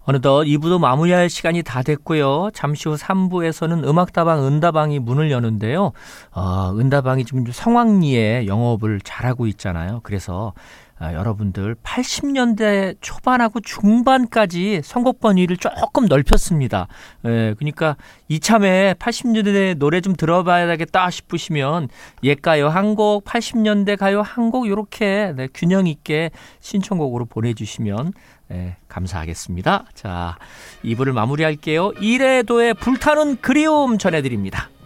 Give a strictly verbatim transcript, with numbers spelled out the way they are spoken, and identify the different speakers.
Speaker 1: 어느덧 이 부도 마무리할 시간이 다 됐고요. 잠시 후 삼 부에서는 음악다방 은다방이 문을 여는데요. 어, 은다방이 지금 성황리에 영업을 잘하고 있잖아요. 그래서 아, 여러분들 팔십 년대 초반하고 중반까지 선곡 범위를 조금 넓혔습니다. 예, 그러니까 이참에 팔십 년대 노래 좀 들어봐야겠다 싶으시면 옛가요 한 곡, 팔십 년대 가요 한 곡 이렇게 네, 균형 있게 신청곡으로 보내주시면 네, 감사하겠습니다. 자, 이 부를 마무리할게요. 이래도의 불타는 그리움 전해드립니다.